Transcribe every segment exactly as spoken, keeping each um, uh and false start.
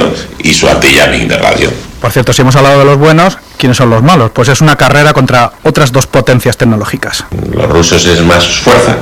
radio y su anti-jamming de radio. Por cierto, si hemos hablado de los buenos, ¿quiénes son los malos? Pues es una carrera contra otras dos potencias tecnológicas. Los rusos es más fuerza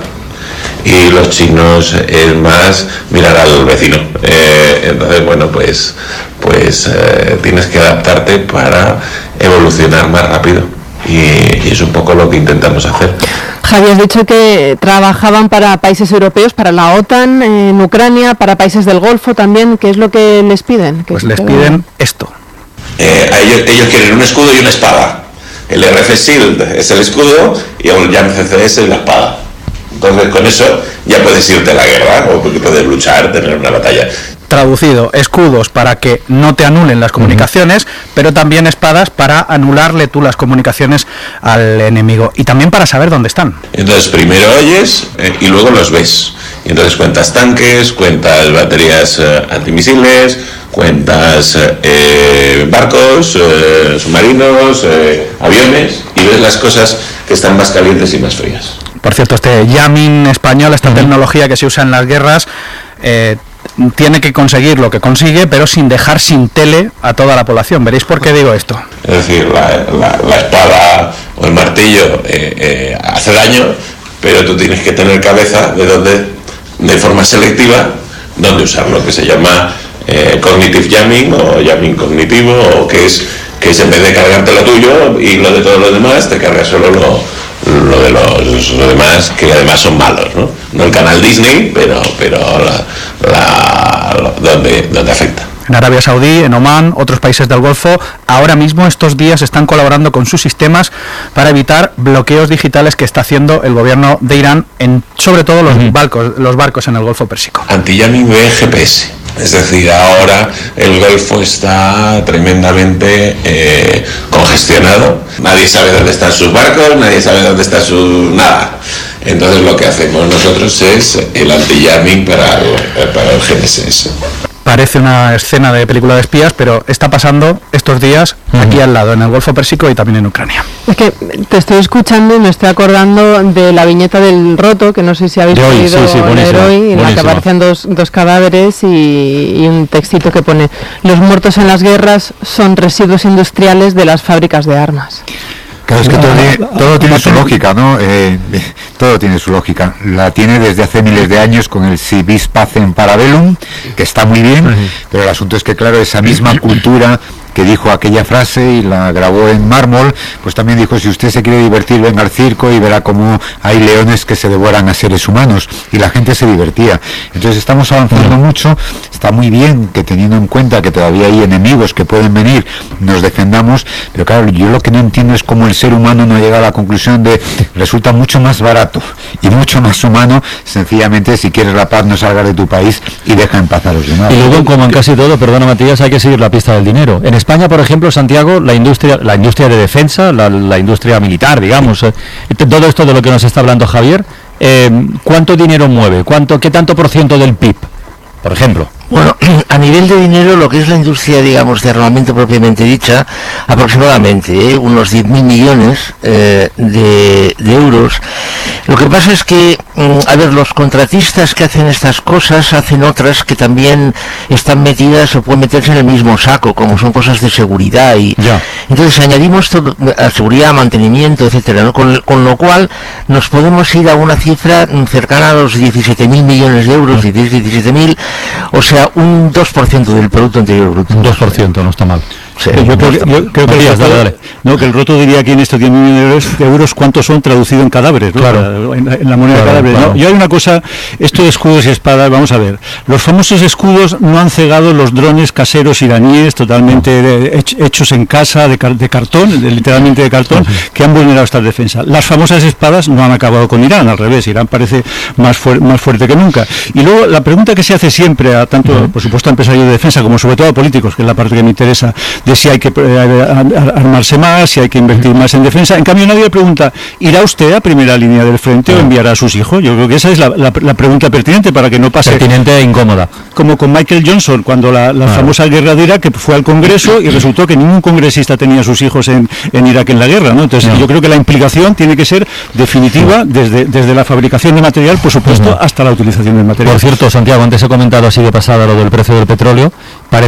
y los chinos es más mirar al vecino. Eh, entonces, bueno, pues, pues eh, tienes que adaptarte para evolucionar más rápido. Y, y es un poco lo que intentamos hacer. Javi, has dicho que trabajaban para países europeos, para la OTAN, en Ucrania, para países del Golfo también. ¿Qué es lo que les piden? Pues les piden esto. Eh, a ellos, ellos quieren un escudo y una espada. El R F Shield es el escudo y el Jam C C S es la espada. Entonces con eso ya puedes irte a la guerra o puedes luchar, tener una batalla. Traducido, escudos para que no te anulen las comunicaciones, uh-huh. pero también espadas para anularle tú las comunicaciones al enemigo y también para saber dónde están. Entonces primero oyes eh, y luego los ves. Y entonces cuentas tanques, cuentas baterías eh, antimisiles, cuentas eh, barcos, eh, submarinos, eh, aviones y ves las cosas que están más calientes y más frías. Por cierto, este jamming español, esta uh-huh. tecnología que se usa en las guerras, eh, tiene que conseguir lo que consigue, pero sin dejar sin tele a toda la población. Veréis por qué digo esto. Es decir, la, la, la espada o el martillo eh, eh, hace daño, pero tú tienes que tener cabeza de dónde, de forma selectiva, dónde usarlo, que se llama eh, cognitive jamming o jamming cognitivo, o que es que es en vez de cargarte lo tuyo y lo de todos los demás, te cargas solo lo, lo de los lo demás, que además son malos, ¿no? No el canal Disney, pero pero la, la, donde, donde afecta. En Arabia Saudí, en Omán, otros países del Golfo, ahora mismo estos días están colaborando con sus sistemas para evitar bloqueos digitales que está haciendo el gobierno de Irán en sobre todo los uh-huh. barcos, los barcos en el Golfo Pérsico. Anti-jamming de G P S. Es decir, ahora el Golfo está tremendamente eh, congestionado. Nadie sabe dónde están sus barcos, nadie sabe dónde está su nada. Entonces lo que hacemos nosotros es el anti-jamming para el, para el G P S S. Parece una escena de película de espías, pero está pasando estos días uh-huh. aquí al lado, en el Golfo Pérsico y también en Ucrania. Es que te estoy escuchando y me estoy acordando de la viñeta del Roto, que no sé si habéis podido sí, sí, leer hoy, en buenísima. la que aparecen dos, dos cadáveres y, y un textito que pone: los muertos en las guerras son residuos industriales de las fábricas de armas. Claro, es que todo tiene, todo tiene su lógica, ¿no? Eh, todo tiene su lógica. La tiene desde hace miles de años con el Si vis pacem para bellum, que está muy bien, uh-huh. pero el asunto es que, claro, esa misma cultura que dijo aquella frase y la grabó en mármol, pues también dijo: si usted se quiere divertir, venga al circo y verá cómo hay leones que se devoran a seres humanos, y la gente se divertía. Entonces estamos avanzando mucho, está muy bien que, teniendo en cuenta que todavía hay enemigos que pueden venir, nos defendamos, pero claro, yo lo que no entiendo es cómo el ser humano no llega a la conclusión de resulta mucho más barato y mucho más humano, sencillamente, si quieres la paz, no salgas de tu país y deja en paz a los demás. Y luego, como en casi todo, perdona Matías, hay que seguir la pista del dinero. En España, por ejemplo, Santiago, la industria la industria de defensa, la, la industria militar, digamos, eh, todo esto de lo que nos está hablando Javier, eh, ¿cuánto dinero mueve? ¿Cuánto, qué tanto por ciento del P I B, por ejemplo? Bueno, a nivel de dinero, lo que es la industria, digamos, de armamento propiamente dicha, aproximadamente, ¿eh? unos diez mil millones eh, de, de euros. Lo que pasa es que, a ver, los contratistas que hacen estas cosas hacen otras que también están metidas o pueden meterse en el mismo saco, como son cosas de seguridad. Y ya. Entonces añadimos todo, a seguridad, mantenimiento, etcétera, ¿no? Con, con lo cual nos podemos ir a una cifra cercana a los diecisiete mil millones de euros, dieciséis, diecisiete mil, o sea, un dos por ciento del Producto Interior Bruto. Un dos por ciento, no está mal. Sí, yo, creo, yo creo que Matías, el roto, dale, dale. No, que el roto diría aquí en estos diez millones de euros cuántos son traducidos en cadáveres, ¿no? Claro. En, en la moneda Claro, cadáveres, claro. ¿no? Y hay una cosa, esto de escudos y espadas, vamos a ver, los famosos escudos no han cegado los drones caseros iraníes totalmente de, hech, hechos en casa de, de cartón, de, literalmente de cartón, uh-huh. que han vulnerado esta defensa. Las famosas espadas no han acabado con Irán, al revés, Irán parece más, fuer, más fuerte que nunca. Y luego la pregunta que se hace siempre a tanto, uh-huh. por supuesto, a empresarios de defensa como sobre todo a políticos, que es la parte que me interesa, de si hay que eh, armarse más, si hay que invertir más en defensa. En cambio nadie le pregunta, ¿irá usted a primera línea del frente uh-huh. o enviará a sus hijos? Yo creo que esa es la, la, la pregunta pertinente para que no pase... Pertinente e incómoda. Como con Michael Johnson, cuando la, la uh-huh. famosa guerra de Irak, que fue al Congreso y resultó que ningún congresista tenía a sus hijos en, en Irak en la guerra, ¿no? Entonces uh-huh. yo creo que la implicación tiene que ser definitiva uh-huh. desde, desde la fabricación de material, por supuesto, uh-huh. hasta la utilización del material. Por cierto, Santiago, antes he comentado así de pasada lo del precio del petróleo. Parece